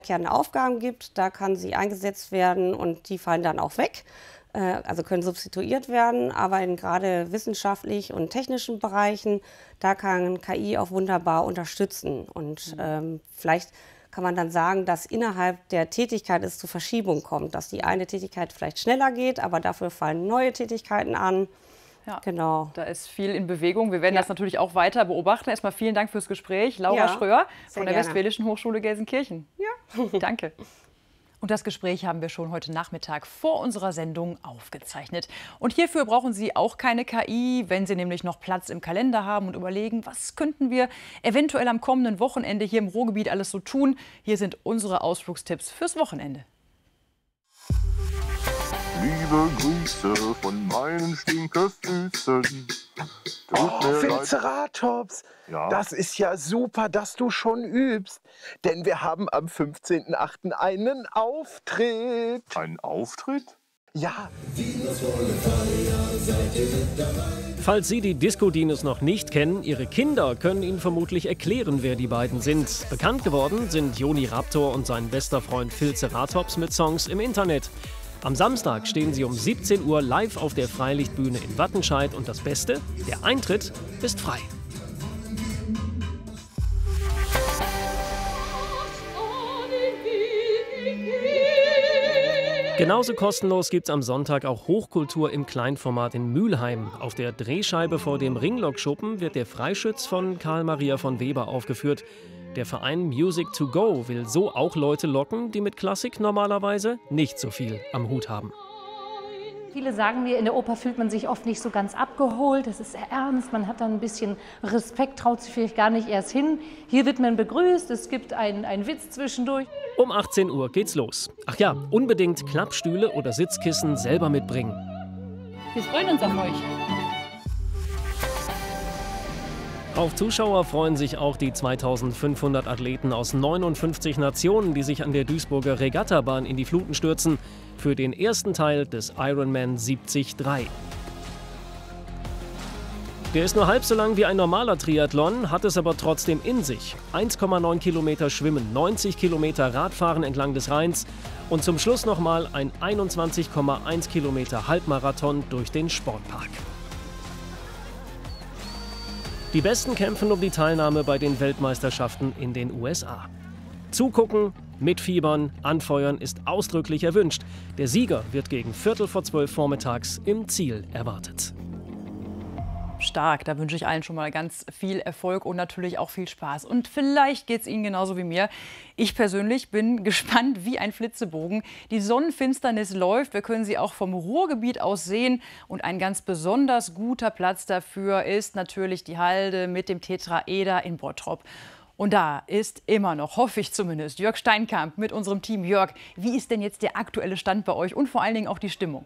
wiederkehrende Aufgaben gibt, da kann sie eingesetzt werden und die fallen dann auch weg. Also können substituiert werden, aber in gerade wissenschaftlich und technischen Bereichen, da kann KI auch wunderbar unterstützen. Und vielleicht kann man dann sagen, dass innerhalb der Tätigkeit es zu Verschiebung kommt, dass die eine Tätigkeit vielleicht schneller geht, aber dafür fallen neue Tätigkeiten an. Ja, genau. Da ist viel in Bewegung. Wir werden das natürlich auch weiter beobachten. Erstmal vielen Dank fürs Gespräch. Laura Schröer von der Westfälischen Hochschule Gelsenkirchen. Ja. Danke. Und das Gespräch haben wir schon heute Nachmittag vor unserer Sendung aufgezeichnet. Und hierfür brauchen Sie auch keine KI, wenn Sie nämlich noch Platz im Kalender haben und überlegen, was könnten wir eventuell am kommenden Wochenende hier im Ruhrgebiet alles so tun. Hier sind unsere Ausflugstipps fürs Wochenende. Liebe Grüße von meinen Stinkefüßen. Filzeratops, Ja. das ist ja super, dass du schon übst. Denn wir haben am 15.08. einen Auftritt. Ein Auftritt? Ja, Falls Sie die Disco-Dinos noch nicht kennen, Ihre Kinder können Ihnen vermutlich erklären, wer die beiden sind. Bekannt geworden sind Joni Raptor und sein bester Freund Filzeratops mit Songs im Internet. Am Samstag stehen sie um 17 Uhr live auf der Freilichtbühne in Wattenscheid und das Beste, der Eintritt ist frei. Genauso kostenlos gibt's am Sonntag auch Hochkultur im Kleinformat in Mülheim. Auf der Drehscheibe vor dem Ringlockschuppen wird der Freischütz von Karl Maria von Weber aufgeführt. Der Verein Music to Go will so auch Leute locken, die mit Klassik normalerweise nicht so viel am Hut haben. Viele sagen mir, in der Oper fühlt man sich oft nicht so ganz abgeholt, es ist sehr ernst, man hat dann ein bisschen Respekt, traut sich vielleicht gar nicht erst hin. Hier wird man begrüßt, es gibt einen Witz zwischendurch. Um 18 Uhr geht's los. Ach ja, unbedingt Klappstühle oder Sitzkissen selber mitbringen. Wir freuen uns auf euch. Auf Zuschauer freuen sich auch die 2500 Athleten aus 59 Nationen, die sich an der Duisburger Regattabahn in die Fluten stürzen, für den ersten Teil des Ironman 73. Der ist nur halb so lang wie ein normaler Triathlon, hat es aber trotzdem in sich. 1,9 Kilometer Schwimmen, 90 Kilometer Radfahren entlang des Rheins und zum Schluss nochmal ein 21,1 Kilometer Halbmarathon durch den Sportpark. Die Besten kämpfen um die Teilnahme bei den Weltmeisterschaften in den USA. Zugucken, mitfiebern, anfeuern ist ausdrücklich erwünscht. Der Sieger wird gegen 11:45 vormittags im Ziel erwartet. Stark, da wünsche ich allen schon mal ganz viel Erfolg und natürlich auch viel Spaß. Und vielleicht geht es Ihnen genauso wie mir. Ich persönlich bin gespannt wie ein Flitzebogen. Die Sonnenfinsternis läuft, wir können sie auch vom Ruhrgebiet aus sehen. Und ein ganz besonders guter Platz dafür ist natürlich die Halde mit dem Tetraeder in Bottrop. Und da ist immer noch, hoffe ich zumindest, Jörg Steinkamp mit unserem Team. Jörg, wie ist denn jetzt der aktuelle Stand bei euch und vor allen Dingen auch die Stimmung?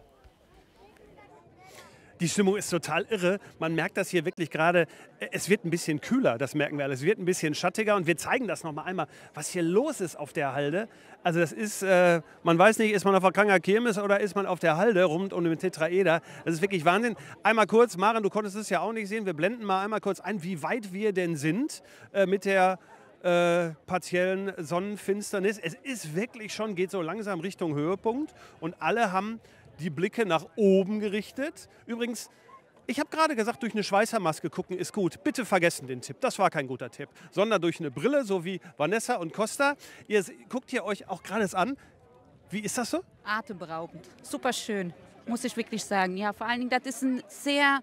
Die Stimmung ist total irre. Man merkt das hier wirklich gerade. Es wird ein bisschen kühler, das merken wir alle. Es wird ein bisschen schattiger und wir zeigen das noch mal einmal, was hier los ist auf der Halde. Also das ist, man weiß nicht, ist man auf der Kanger Kirmes oder ist man auf der Halde rund um den Tetraeder. Das ist wirklich Wahnsinn. Einmal kurz, Maren, du konntest es ja auch nicht sehen. Wir blenden mal einmal kurz ein, wie weit wir denn sind mit der partiellen Sonnenfinsternis. Es ist wirklich schon, geht so langsam Richtung Höhepunkt und alle haben die Blicke nach oben gerichtet. Übrigens, ich habe gerade gesagt, durch eine Schweißermaske gucken ist gut. Bitte vergessen den Tipp, das war kein guter Tipp. Sondern durch eine Brille, so wie Vanessa und Costa. Ihr guckt hier euch auch gerade an. Wie ist das so? Atemberaubend, super schön, muss ich wirklich sagen. Ja, vor allen Dingen, das ist ein sehr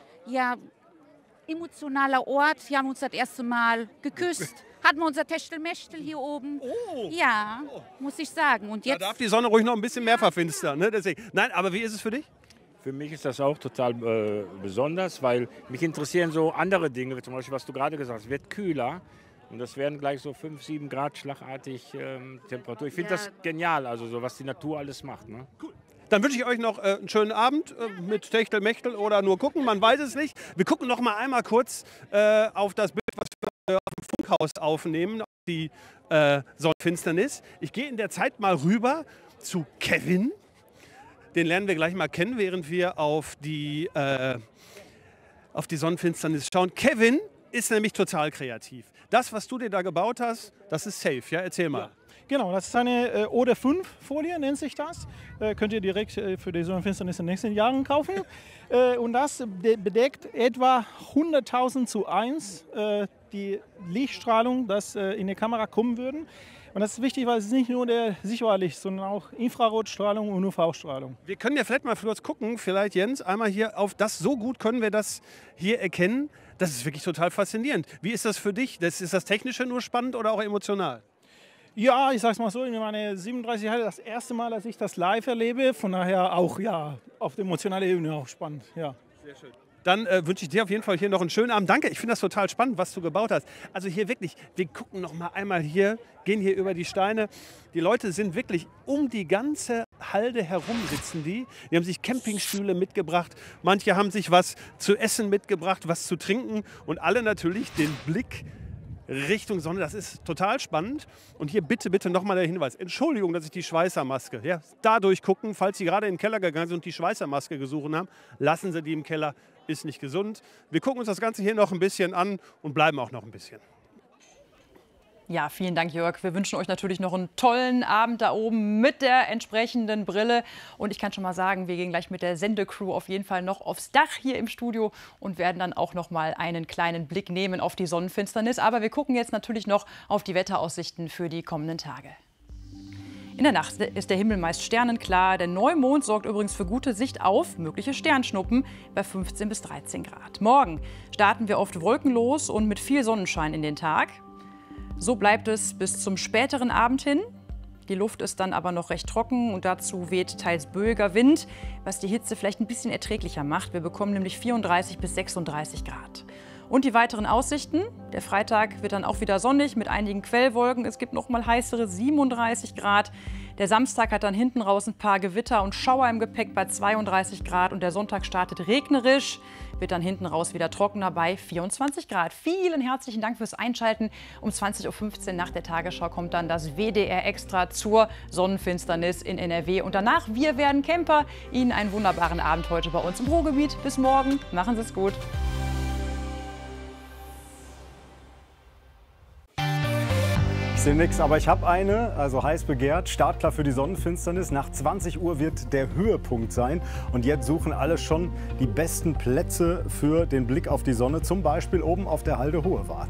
emotionaler Ort. Wir haben uns das erste Mal geküsst. Hatten wir unser Techtelmechtel hier oben. Oh. Ja, muss ich sagen. Und jetzt Da darf die Sonne ruhig noch ein bisschen mehr verfinstern. Ne? Deswegen. Nein, aber wie ist es für dich? Für mich ist das auch total besonders, weil mich interessieren so andere Dinge, zum Beispiel, was du gerade gesagt hast, es wird kühler. Und das werden gleich so 5, 7 Grad schlagartig Temperatur. Ich finde das genial, also so, was die Natur alles macht. Ne? Cool. Dann wünsche ich euch noch einen schönen Abend mit Techtelmechtel oder nur gucken, man weiß es nicht. Wir gucken noch mal einmal kurz auf das Bild, was wir auf dem Funkhaus aufnehmen, auf die Sonnenfinsternis. Ich gehe in der Zeit mal rüber zu Kevin. Den lernen wir gleich mal kennen, während wir auf die Sonnenfinsternis schauen. Kevin ist nämlich total kreativ. Das, was du dir da gebaut hast, das ist safe, ja? Erzähl mal. Genau, das ist eine Oder 5 Folie, nennt sich das. Könnt ihr direkt für die Sonnenfinsternis in den nächsten Jahren kaufen. Und das bedeckt etwa 100.000 zu 1 die Lichtstrahlung, das in die Kamera kommen würden. Und das ist wichtig, weil es ist nicht nur der Sichtbarlicht, sondern auch Infrarotstrahlung und UV-Strahlung. Wir können ja vielleicht mal kurz gucken, vielleicht Jens, einmal hier auf das, so gut können wir das hier erkennen. Das ist wirklich total faszinierend. Wie ist das für dich? Ist das Technische nur spannend oder auch emotional? Ja, ich sag's mal so, in meine 37 Jahre das erste Mal, dass ich das live erlebe. Von daher auch ja, auf der emotionalen Ebene auch spannend. Ja. Sehr schön. Dann wünsche ich dir auf jeden Fall hier noch einen schönen Abend. Danke, ich finde das total spannend, was du gebaut hast. Also hier wirklich, wir gucken noch mal einmal hier, gehen hier über die Steine. Die Leute sind wirklich um die ganze Halde herum sitzen die. Die haben sich Campingstühle mitgebracht. Manche haben sich was zu essen mitgebracht, was zu trinken. Und alle natürlich den Blick Richtung Sonne. Das ist total spannend. Und hier bitte, bitte nochmal der Hinweis. Entschuldigung, dass ich die Schweißermaske, ja, da durchgucken. Falls Sie gerade in den Keller gegangen sind und die Schweißermaske gesucht haben, lassen Sie die im Keller. Ist nicht gesund. Wir gucken uns das Ganze hier noch ein bisschen an und bleiben auch noch ein bisschen. Ja, vielen Dank, Jörg. Wir wünschen euch natürlich noch einen tollen Abend da oben mit der entsprechenden Brille. Und ich kann schon mal sagen, wir gehen gleich mit der Sendecrew auf jeden Fall noch aufs Dach hier im Studio und werden dann auch noch mal einen kleinen Blick nehmen auf die Sonnenfinsternis. Aber wir gucken jetzt natürlich noch auf die Wetteraussichten für die kommenden Tage. In der Nacht ist der Himmel meist sternenklar. Der Neumond sorgt übrigens für gute Sicht auf mögliche Sternschnuppen bei 15 bis 13 Grad. Morgen starten wir oft wolkenlos und mit viel Sonnenschein in den Tag. So bleibt es bis zum späteren Abend hin. Die Luft ist dann aber noch recht trocken und dazu weht teils böiger Wind, was die Hitze vielleicht ein bisschen erträglicher macht. Wir bekommen nämlich 34 bis 36 Grad. Und die weiteren Aussichten. Der Freitag wird dann auch wieder sonnig mit einigen Quellwolken. Es gibt noch mal heißere 37 Grad. Der Samstag hat dann hinten raus ein paar Gewitter und Schauer im Gepäck bei 32 Grad. Und der Sonntag startet regnerisch, wird dann hinten raus wieder trockener bei 24 Grad. Vielen herzlichen Dank fürs Einschalten. Um 20.15 Uhr nach der Tagesschau kommt dann das WDR Extra zur Sonnenfinsternis in NRW. Und danach, wir werden Camper. Ihnen einen wunderbaren Abend heute bei uns im Ruhrgebiet. Bis morgen. Machen Sie es gut. Ich sehe nichts, aber ich habe eine, also heiß begehrt, startklar für die Sonnenfinsternis. Nach 20 Uhr wird der Höhepunkt sein. Und jetzt suchen alle schon die besten Plätze für den Blick auf die Sonne, zum Beispiel oben auf der Halde Hohewart.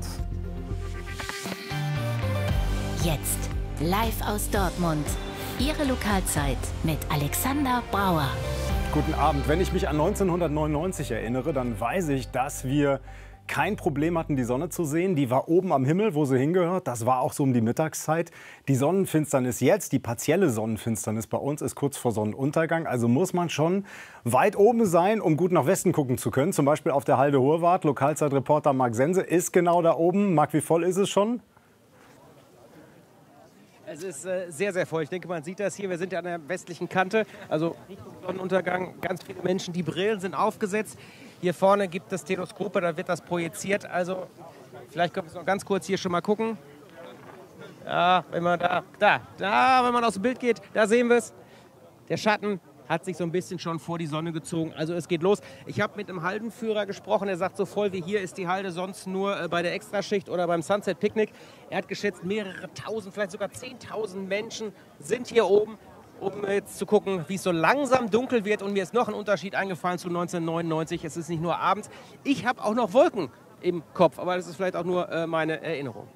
Jetzt live aus Dortmund. Ihre Lokalzeit mit Alexander Brauer. Guten Abend. Wenn ich mich an 1999 erinnere, dann weiß ich, dass wir kein Problem hatten, die Sonne zu sehen. Die war oben am Himmel, wo sie hingehört. Das war auch so um die Mittagszeit. Die Sonnenfinsternis jetzt, die partielle Sonnenfinsternis bei uns, ist kurz vor Sonnenuntergang. Also muss man schon weit oben sein, um gut nach Westen gucken zu können. Zum Beispiel auf der Halde Hohewart. Lokalzeitreporter Marc Sense ist genau da oben. Marc, wie voll ist es schon? Es ist sehr, sehr voll. Ich denke, man sieht das hier. Wir sind ja an der westlichen Kante, also Richtung Sonnenuntergang. Ganz viele Menschen, die Brillen sind aufgesetzt. Hier vorne gibt es Teleskope, da wird das projiziert. Also vielleicht können wir es noch ganz kurz hier schon mal gucken. Ja, wenn man wenn man aus dem Bild geht, da sehen wir es. Der Schatten hat sich so ein bisschen schon vor die Sonne gezogen. Also es geht los. Ich habe mit einem Haldenführer gesprochen, der sagt, so voll wie hier ist die Halde sonst nur bei der Extraschicht oder beim Sunset Picnic. Er hat geschätzt, mehrere tausend, vielleicht sogar 10.000 Menschen sind hier oben, um jetzt zu gucken, wie es so langsam dunkel wird. Und mir ist noch ein Unterschied eingefallen zu 1999. Es ist nicht nur abends. Ich habe auch noch Wolken im Kopf, aber das ist vielleicht auch nur meine Erinnerung.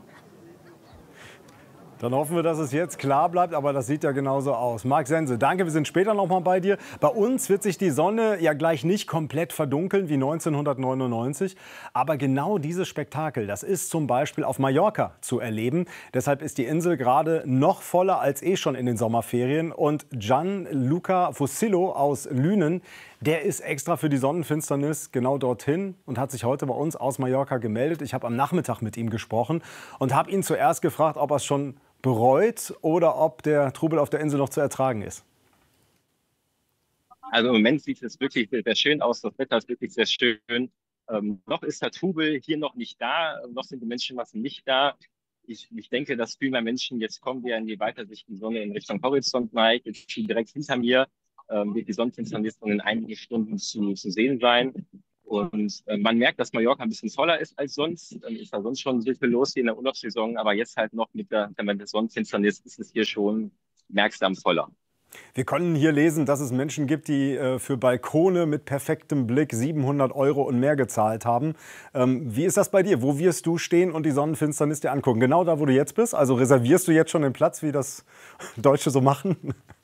Dann hoffen wir, dass es jetzt klar bleibt, aber das sieht ja genauso aus. Marc Sense, danke, wir sind später noch mal bei dir. Bei uns wird sich die Sonne ja gleich nicht komplett verdunkeln wie 1999. Aber genau dieses Spektakel, das ist zum Beispiel auf Mallorca zu erleben. Deshalb ist die Insel gerade noch voller als schon in den Sommerferien. Und Gianluca Fussillo aus Lünen, der ist extra für die Sonnenfinsternis genau dorthin und hat sich heute bei uns aus Mallorca gemeldet. Ich habe am Nachmittag mit ihm gesprochen und habe ihn zuerst gefragt, ob er es schon bereut oder ob der Trubel auf der Insel noch zu ertragen ist. Also im Moment sieht es wirklich sehr schön aus. Das Wetter ist wirklich sehr schön. Noch ist der Trubel hier noch nicht da. Noch sind die Menschenmassen nicht da. Ich denke, dass viel mehr Menschen jetzt kommen, wir in die Weitersicht die Sonne in Richtung Horizont neigt. Jetzt direkt hinter mir wird die Sonnenfinsternis in einigen Stunden zu sehen sein. Und man merkt, dass Mallorca ein bisschen voller ist als sonst. Ist da sonst schon so viel los hier in der Urlaubssaison, aber jetzt halt noch mit der Sonnenfinsternis ist es hier schon merksam voller. Wir konnten hier lesen, dass es Menschen gibt, die für Balkone mit perfektem Blick 700 € und mehr gezahlt haben. Wie ist das bei dir? Wo wirst du stehen und die Sonnenfinsternis dir angucken? Genau da, wo du jetzt bist? Also reservierst du jetzt schon den Platz, wie das Deutsche so machen?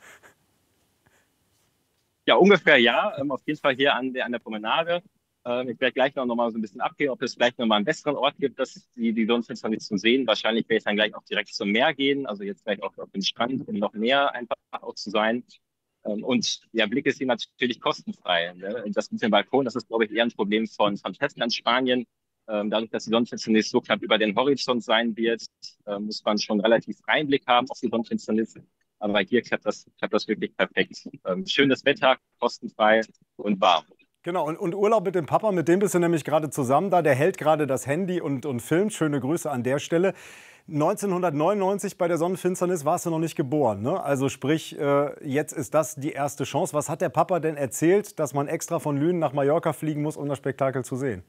Ja, ungefähr ja. Auf jeden Fall hier an der Promenade. Ich werde gleich noch mal so ein bisschen abgehen, ob es vielleicht noch mal einen besseren Ort gibt, dass die Sonnenfinsternis zu sehen. Wahrscheinlich werde ich dann gleich auch direkt zum Meer gehen, also jetzt gleich auch auf den Strand, um noch näher einfach auch zu sein. Und der Blick ist hier natürlich kostenfrei. Ne? Das mit dem Balkon, das ist, glaube ich, eher ein Problem von Festland Spanien. Dadurch, dass die Sonnenfinsternis so knapp über den Horizont sein wird, muss man schon relativ freien Blick haben auf die Sonnenfinsternis. Aber hier klappt das wirklich perfekt. Schönes Wetter, kostenfrei und warm. Genau, und Urlaub mit dem Papa, mit dem bist du nämlich gerade zusammen da. Der hält gerade das Handy und filmt. Schöne Grüße an der Stelle. 1999 bei der Sonnenfinsternis warst du noch nicht geboren, ne? Also sprich, jetzt ist das die erste Chance. Was hat der Papa denn erzählt, dass man extra von Lünen nach Mallorca fliegen muss, um das Spektakel zu sehen?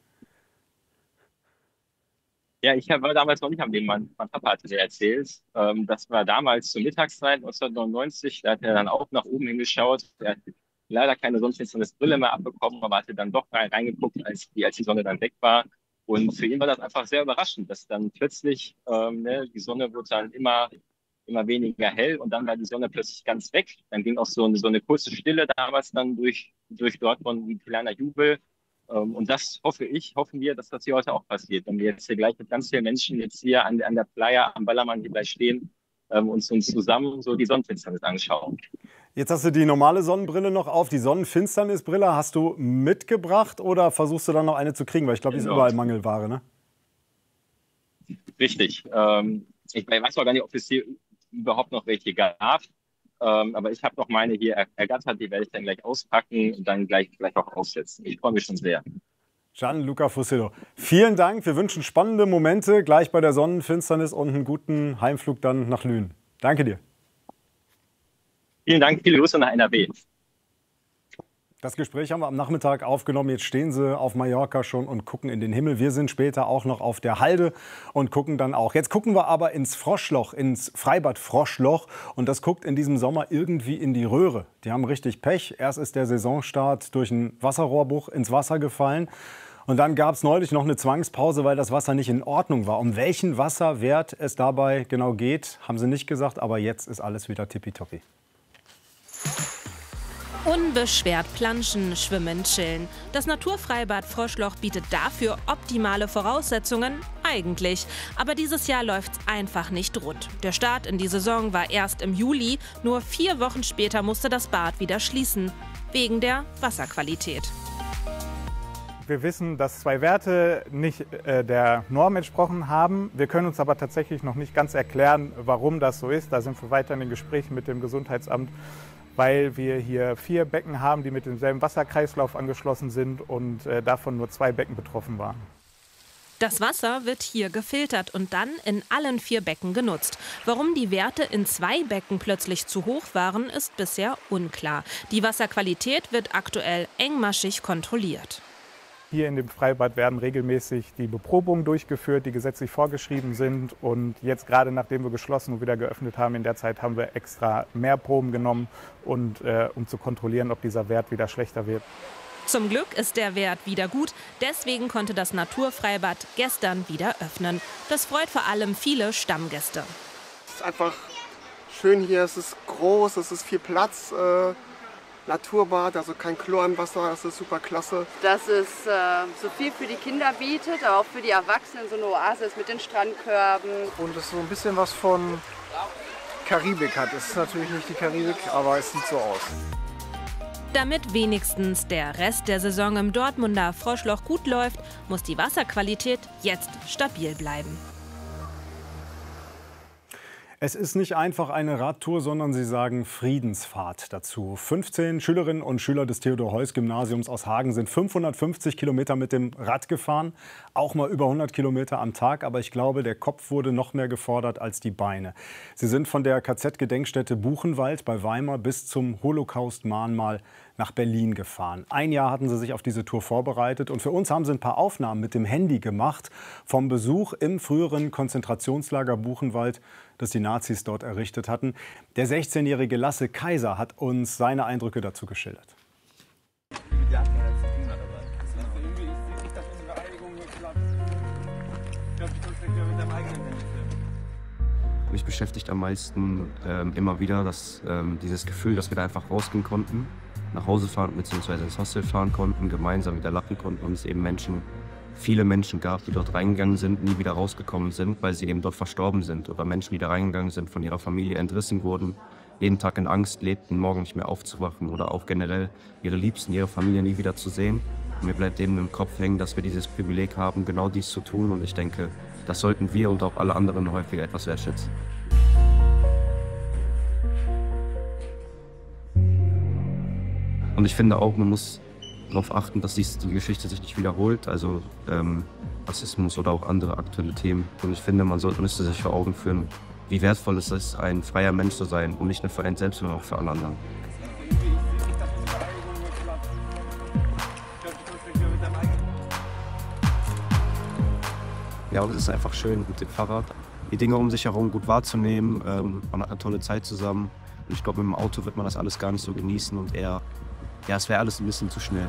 Ja, ich war damals noch nicht am Leben. Mein Papa hatte mir erzählt. Das war damals zur Mittagszeit 1999. Da hat er dann auch nach oben hingeschaut. Er hat leider keine Sonnenfinsternisbrille mehr abbekommen, aber hatte dann doch reingeguckt, als die Sonne dann weg war. Und für ihn war das einfach sehr überraschend, dass dann plötzlich die Sonne wurde dann immer weniger hell und dann war die Sonne plötzlich ganz weg. Dann ging auch so eine kurze Stille damals dann durch Dortmund, ein kleiner Jubel. Und das hoffen wir, dass das hier heute auch passiert. Wenn wir jetzt hier gleich mit ganz vielen Menschen jetzt hier an der Playa am Ballermann hier gleich stehen, uns zusammen so die Sonnenfinsternis anschauen. Jetzt hast du die normale Sonnenbrille noch auf. Die Sonnenfinsternisbrille hast du mitgebracht oder versuchst du dann noch eine zu kriegen? Weil ich glaube, die ist überall Mangelware, ne? Richtig. Ich weiß auch gar nicht, ob es hier überhaupt noch welche gab. Aber ich habe noch meine hier ergattert. Die werde ich dann gleich auspacken und dann gleich auch aufsetzen. Ich freue mich schon sehr. Gianluca Fusillo, vielen Dank. Wir wünschen spannende Momente gleich bei der Sonnenfinsternis und einen guten Heimflug dann nach Lünen. Danke dir. Vielen Dank, viele Grüße nach NRW. Das Gespräch haben wir am Nachmittag aufgenommen. Jetzt stehen sie auf Mallorca schon und gucken in den Himmel. Wir sind später auch noch auf der Halde und gucken dann auch. Jetzt gucken wir aber ins Froschloch, ins Freibad Froschloch. Und das guckt in diesem Sommer irgendwie in die Röhre. Die haben richtig Pech. Erst ist der Saisonstart durch einen Wasserrohrbruch ins Wasser gefallen. Und dann gab es neulich noch eine Zwangspause, weil das Wasser nicht in Ordnung war. Um welchen Wasserwert es dabei genau geht, haben sie nicht gesagt. Aber jetzt ist alles wieder tippitoppi. Unbeschwert planschen, schwimmen, chillen. Das Naturfreibad Froschloch bietet dafür optimale Voraussetzungen, eigentlich. Aber dieses Jahr läuft's einfach nicht rund. Der Start in die Saison war erst im Juli. Nur 4 Wochen später musste das Bad wieder schließen. Wegen der Wasserqualität. Wir wissen, dass 2 Werte nicht der Norm entsprochen haben. Wir können uns aber tatsächlich noch nicht ganz erklären, warum das so ist. Da sind wir weiter in den Gesprächen mit dem Gesundheitsamt, weil wir hier 4 Becken haben, die mit demselben Wasserkreislauf angeschlossen sind und davon nur 2 Becken betroffen waren. Das Wasser wird hier gefiltert und dann in allen 4 Becken genutzt. Warum die Werte in 2 Becken plötzlich zu hoch waren, ist bisher unklar. Die Wasserqualität wird aktuell engmaschig kontrolliert. Hier in dem Freibad werden regelmäßig die Beprobungen durchgeführt, die gesetzlich vorgeschrieben sind. Und jetzt gerade nachdem wir geschlossen und wieder geöffnet haben, in der Zeit haben wir extra mehr Proben genommen, um zu kontrollieren, ob dieser Wert wieder schlechter wird. Zum Glück ist der Wert wieder gut. Deswegen konnte das Naturfreibad gestern wieder öffnen. Das freut vor allem viele Stammgäste. Es ist einfach schön hier, es ist groß, es ist viel Platz. Naturbad, also kein Chlor im Wasser, das ist super klasse. Dass es so viel für die Kinder bietet, aber auch für die Erwachsenen, so eine Oase ist mit den Strandkörben. Und es so ein bisschen was von Karibik hat. Es ist natürlich nicht die Karibik, aber es sieht so aus. Damit wenigstens der Rest der Saison im Dortmunder Froschloch gut läuft, muss die Wasserqualität jetzt stabil bleiben. Es ist nicht einfach eine Radtour, sondern sie sagen Friedensfahrt dazu. 15 Schülerinnen und Schüler des Theodor-Heuss-Gymnasiums aus Hagen sind 550 Kilometer mit dem Rad gefahren. Auch mal über 100 Kilometer am Tag. Aber ich glaube, der Kopf wurde noch mehr gefordert als die Beine. Sie sind von der KZ-Gedenkstätte Buchenwald bei Weimar bis zum Holocaust-Mahnmal nach Berlin gefahren. Ein Jahr hatten sie sich auf diese Tour vorbereitet und für uns haben sie ein paar Aufnahmen mit dem Handy gemacht vom Besuch im früheren Konzentrationslager Buchenwald, das die Nazis dort errichtet hatten. Der 16-jährige Lasse Kaiser hat uns seine Eindrücke dazu geschildert. Mich beschäftigt am meisten immer wieder dieses Gefühl, dass wir da einfach rausgehen konnten, nach Hause fahren bzw. ins Hostel fahren konnten, gemeinsam wieder lachen konnten und es eben viele Menschen gab, die dort reingegangen sind, nie wieder rausgekommen sind, weil sie eben dort verstorben sind, oder Menschen, die da reingegangen sind, von ihrer Familie entrissen wurden, jeden Tag in Angst lebten, morgen nicht mehr aufzuwachen oder auch generell ihre Liebsten, ihre Familie nie wieder zu sehen. Und mir bleibt eben im Kopf hängen, dass wir dieses Privileg haben, genau dies zu tun, und ich denke, das sollten wir und auch alle anderen häufiger etwas wertschätzen. Und ich finde auch, man muss darauf achten, dass die Geschichte sich nicht wiederholt, also Rassismus oder auch andere aktuelle Themen. Und ich finde, müsste sich vor Augen führen, wie wertvoll es ist, ein freier Mensch zu sein und nicht nur für einen selbst, sondern auch für alle anderen. Ja, und es ist einfach schön mit dem Fahrrad, die Dinge um sich herum gut wahrzunehmen. Man hat eine tolle Zeit zusammen. Und ich glaube, mit dem Auto wird man das alles gar nicht so genießen und eher, ja, es wäre alles ein bisschen zu schnell.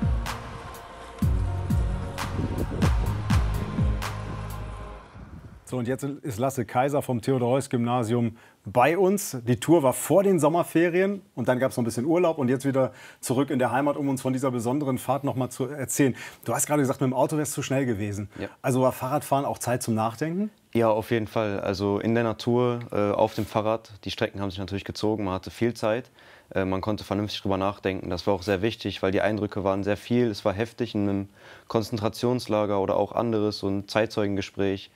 So, und jetzt ist Lasse Kaiser vom Theodor-Heuss-Gymnasium bei uns. Die Tour war vor den Sommerferien und dann gab es noch ein bisschen Urlaub und jetzt wieder zurück in der Heimat, um uns von dieser besonderen Fahrt noch mal zu erzählen. Du hast gerade gesagt, mit dem Auto wäre es zu schnell gewesen. Ja. Also war Fahrradfahren auch Zeit zum Nachdenken? Ja, auf jeden Fall. Also in der Natur, auf dem Fahrrad. Die Strecken haben sich natürlich gezogen, man hatte viel Zeit. Man konnte vernünftig drüber nachdenken. Das war auch sehr wichtig, weil die Eindrücke waren sehr viel. Es war heftig in einem Konzentrationslager oder auch anderes, so ein Zeitzeugengespräch.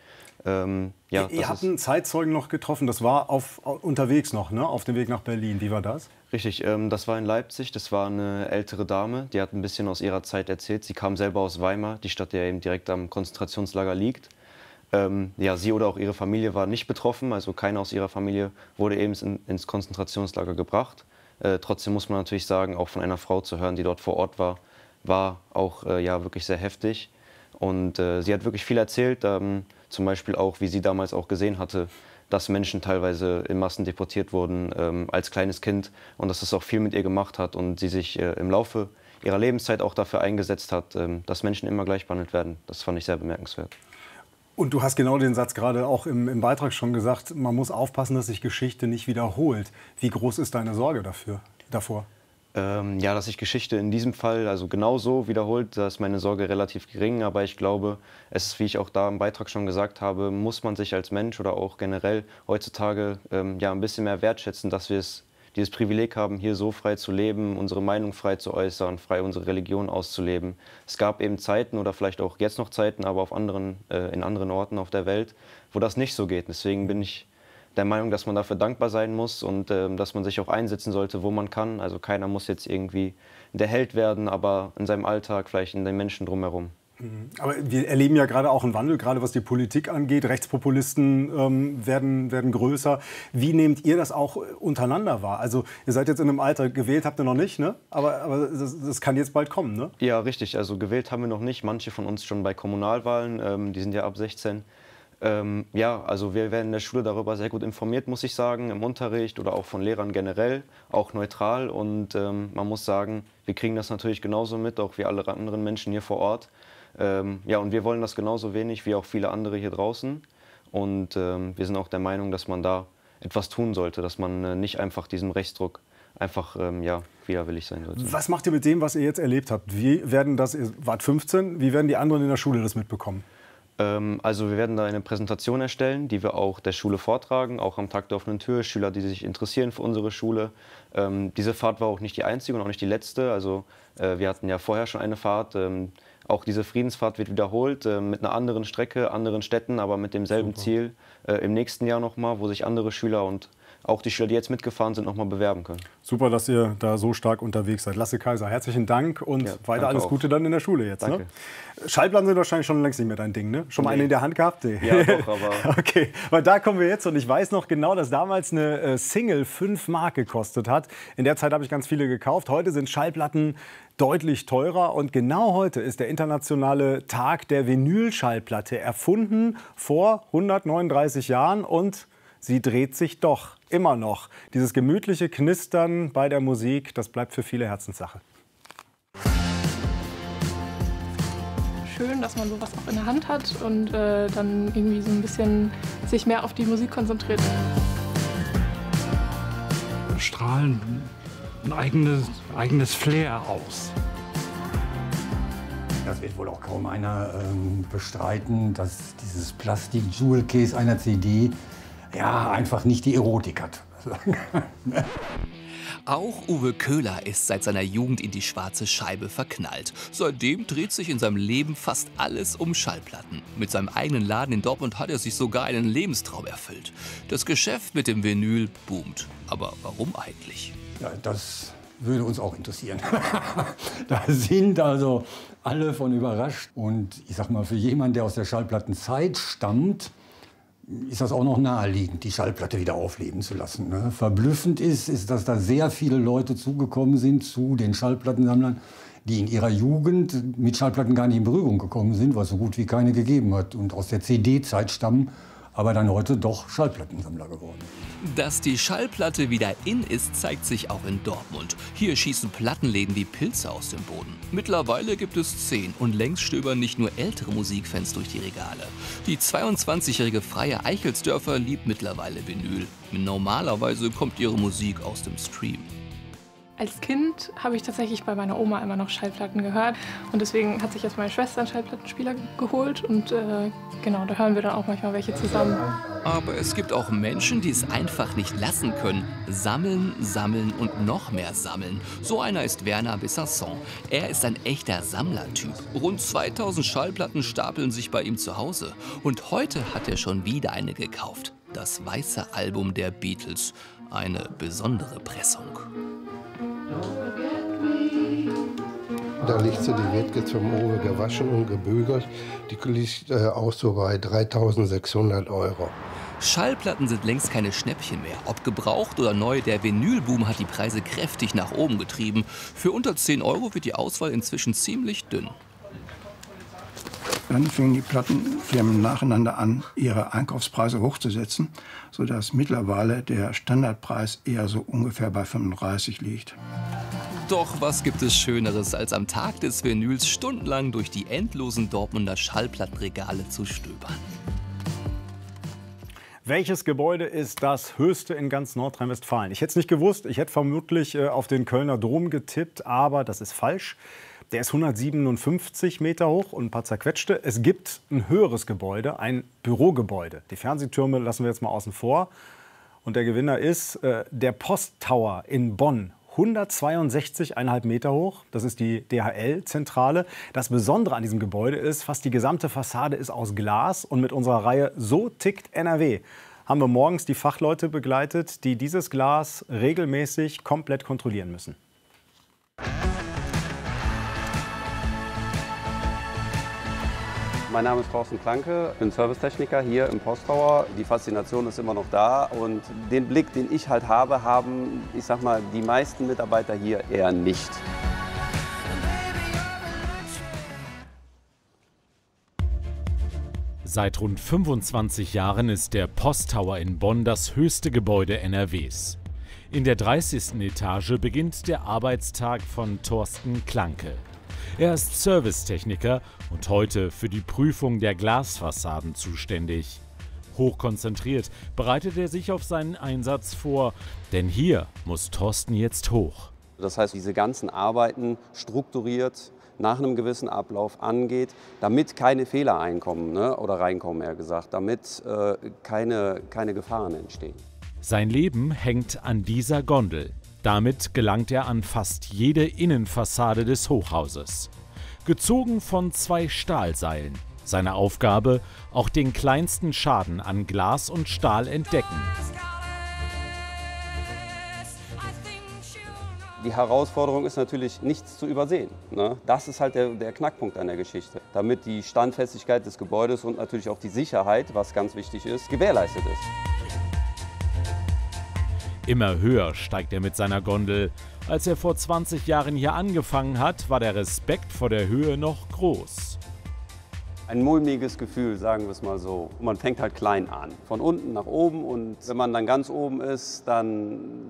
Ja, ihr habt einen Zeitzeugen noch getroffen, das war unterwegs noch, ne? Auf dem Weg nach Berlin. Wie war das? Richtig, das war in Leipzig. Das war eine ältere Dame, die hat ein bisschen aus ihrer Zeit erzählt. Sie kam selber aus Weimar, die Stadt, die ja eben direkt am Konzentrationslager liegt. Ja, sie oder auch ihre Familie war nicht betroffen, also keiner aus ihrer Familie wurde eben ins Konzentrationslager gebracht. Trotzdem muss man natürlich sagen, auch von einer Frau zu hören, die dort vor Ort war, war auch ja, wirklich sehr heftig. Und sie hat wirklich viel erzählt, zum Beispiel auch, wie sie damals auch gesehen hatte, dass Menschen teilweise in Massen deportiert wurden als kleines Kind und dass das auch viel mit ihr gemacht hat und sie sich im Laufe ihrer Lebenszeit auch dafür eingesetzt hat, dass Menschen immer gleich behandelt werden. Das fand ich sehr bemerkenswert. Und du hast genau den Satz gerade auch im Beitrag schon gesagt, man muss aufpassen, dass sich Geschichte nicht wiederholt. Wie groß ist deine Sorge davor? Ja, dass sich Geschichte in diesem Fall also genauso wiederholt, da ist meine Sorge relativ gering. Aber ich glaube, es ist, wie ich auch da im Beitrag schon gesagt habe, muss man sich als Mensch oder auch generell heutzutage ja, ein bisschen mehr wertschätzen, dass wir dieses Privileg haben, hier so frei zu leben, unsere Meinung frei zu äußern, frei unsere Religion auszuleben. Es gab eben Zeiten oder vielleicht auch jetzt noch Zeiten, aber in anderen Orten auf der Welt, wo das nicht so geht. Deswegen bin ich der Meinung, dass man dafür dankbar sein muss und dass man sich auch einsetzen sollte, wo man kann. Also keiner muss jetzt irgendwie der Held werden, aber in seinem Alltag, vielleicht in den Menschen drumherum. Aber wir erleben ja gerade auch einen Wandel, gerade was die Politik angeht. Rechtspopulisten werden größer. Wie nehmt ihr das auch untereinander wahr? Also ihr seid jetzt in einem Alter, gewählt habt ihr noch nicht, ne? Aber das kann jetzt bald kommen, ne? Ja, richtig. Also gewählt haben wir noch nicht. Manche von uns schon bei Kommunalwahlen, die sind ja ab 16. Ja, also wir werden in der Schule darüber sehr gut informiert, muss ich sagen, im Unterricht oder auch von Lehrern generell, auch neutral. Und man muss sagen, wir kriegen das natürlich genauso mit, auch wie alle anderen Menschen hier vor Ort. Ja, und wir wollen das genauso wenig wie auch viele andere hier draußen. Und wir sind auch der Meinung, dass man da etwas tun sollte, dass man nicht einfach diesem Rechtsdruck einfach ja, widerwillig sein sollte. Was macht ihr mit dem, was ihr jetzt erlebt habt? Wie werden das, ihr wart 15, wie werden die anderen in der Schule das mitbekommen? Also wir werden da eine Präsentation erstellen, die wir auch der Schule vortragen, auch am Tag der offenen Tür, Schüler, die sich interessieren für unsere Schule. Diese Fahrt war auch nicht die einzige und auch nicht die letzte. Also wir hatten ja vorher schon eine Fahrt. Auch diese Friedensfahrt wird wiederholt mit einer anderen Strecke, anderen Städten, aber mit demselben Ziel im nächsten Jahr nochmal, wo sich andere Schüler und auch die Schüler, die jetzt mitgefahren sind, nochmal bewerben können. Super, dass ihr da so stark unterwegs seid. Lasse Kaiser, herzlichen Dank und weiter alles Gute dann in der Schule jetzt. Danke. Ne? Schallplatten sind wahrscheinlich schon längst nicht mehr dein Ding, ne? Schon mal eine in der Hand gehabt? Nee. Ja, doch, aber... Okay, weil da kommen wir jetzt und ich weiß noch genau, dass damals eine Single 5 Mark gekostet hat. In der Zeit habe ich ganz viele gekauft. Heute sind Schallplatten deutlich teurer und genau heute ist der internationale Tag der Vinylschallplatte, erfunden vor 139 Jahren und sie dreht sich doch immer noch. Dieses gemütliche Knistern bei der Musik, das bleibt für viele Herzenssache. Schön, dass man sowas auch in der Hand hat und dann irgendwie so ein bisschen sich mehr auf die Musik konzentriert. Strahlen ein eigenes Flair aus. Das wird wohl auch kaum einer bestreiten, dass dieses Plastik-Jewel-Case einer CD ja einfach nicht die Erotik hat. Auch Uwe Köhler ist seit seiner Jugend in die schwarze Scheibe verknallt. Seitdem dreht sich in seinem Leben fast alles um Schallplatten. Mit seinem eigenen Laden in Dortmund hat er sich sogar einen Lebenstraum erfüllt. Das Geschäft mit dem Vinyl boomt. Aber warum eigentlich? Ja, das würde uns auch interessieren. Da sind also alle von überrascht. Und ich sag mal, für jemanden, der aus der Schallplattenzeit stammt, ist das auch noch naheliegend, die Schallplatte wieder aufleben zu lassen. Ne? Verblüffend ist, dass da sehr viele Leute zugekommen sind zu den Schallplattensammlern, die in ihrer Jugend mit Schallplatten gar nicht in Berührung gekommen sind, was so gut wie keine gegeben hat und aus der CD-Zeit stammen, aber dann heute doch Schallplattensammler geworden. Dass die Schallplatte wieder in ist, zeigt sich auch in Dortmund. Hier schießen Plattenläden wie Pilze aus dem Boden. Mittlerweile gibt es 10 und längst stöbern nicht nur ältere Musikfans durch die Regale. Die 22-jährige Freie Eichelsdörfer liebt mittlerweile Vinyl. Normalerweise kommt ihre Musik aus dem Stream. Als Kind habe ich tatsächlich bei meiner Oma immer noch Schallplatten gehört und deswegen hat sich jetzt meine Schwester einen Schallplattenspieler geholt und genau, da hören wir dann auch manchmal welche zusammen. Aber es gibt auch Menschen, die es einfach nicht lassen können. Sammeln, sammeln und noch mehr sammeln. So einer ist Werner Bessasson. Er ist ein echter Sammlertyp. Rund 2000 Schallplatten stapeln sich bei ihm zu Hause. Und heute hat er schon wieder eine gekauft. Das weiße Album der Beatles. Eine besondere Pressung. Da liegt sie, die wird jetzt vom Owe gewaschen und gebügelt. Die liegt auch so bei 3.600 €. Schallplatten sind längst keine Schnäppchen mehr. Ob gebraucht oder neu, der Vinylboom hat die Preise kräftig nach oben getrieben. Für unter 10 € wird die Auswahl inzwischen ziemlich dünn. Dann fingen die Plattenfirmen nacheinander an, ihre Einkaufspreise hochzusetzen, sodass mittlerweile der Standardpreis eher so ungefähr bei 35 liegt. Doch was gibt es Schöneres, als am Tag des Vinyls stundenlang durch die endlosen Dortmunder Schallplattenregale zu stöbern? Welches Gebäude ist das höchste in ganz Nordrhein-Westfalen? Ich hätte es nicht gewusst. Ich hätte vermutlich auf den Kölner Dom getippt, aber das ist falsch. Der ist 157 Meter hoch und ein paar zerquetschte. Es gibt ein höheres Gebäude, ein Bürogebäude. Die Fernsehtürme lassen wir jetzt mal außen vor. Und der Gewinner ist der Posttower in Bonn. 162,5 Meter hoch. Das ist die DHL-Zentrale. Das Besondere an diesem Gebäude ist, fast die gesamte Fassade ist aus Glas. Und mit unserer Reihe So tickt NRW haben wir morgens die Fachleute begleitet, die dieses Glas regelmäßig komplett kontrollieren müssen. Mein Name ist Thorsten Klanke, ich bin Servicetechniker hier im Posttower. Die Faszination ist immer noch da und den Blick, den ich halt habe, haben, ich sag mal, die meisten Mitarbeiter hier eher nicht. Seit rund 25 Jahren ist der Posttower in Bonn das höchste Gebäude NRWs. In der 30. Etage beginnt der Arbeitstag von Thorsten Klanke. Er ist Servicetechniker und heute für die Prüfung der Glasfassaden zuständig. Hochkonzentriert bereitet er sich auf seinen Einsatz vor, denn hier muss Thorsten jetzt hoch. Das heißt, diese ganzen Arbeiten strukturiert nach einem gewissen Ablauf angeht, damit keine Fehler oder reinkommen, eher gesagt, damit keine Gefahren entstehen. Sein Leben hängt an dieser Gondel. Damit gelangt er an fast jede Innenfassade des Hochhauses. Gezogen von 2 Stahlseilen. Seine Aufgabe, auch den kleinsten Schaden an Glas und Stahl entdecken. Die Herausforderung ist natürlich, nichts zu übersehen. Ne? Das ist halt der Knackpunkt an der Geschichte, damit die Standfestigkeit des Gebäudes und natürlich auch die Sicherheit, was ganz wichtig ist, gewährleistet ist. Immer höher steigt er mit seiner Gondel. Als er vor 20 Jahren hier angefangen hat, war der Respekt vor der Höhe noch groß. Ein mulmiges Gefühl, sagen wir es mal so. Und man fängt halt klein an, von unten nach oben, und wenn man dann ganz oben ist, dann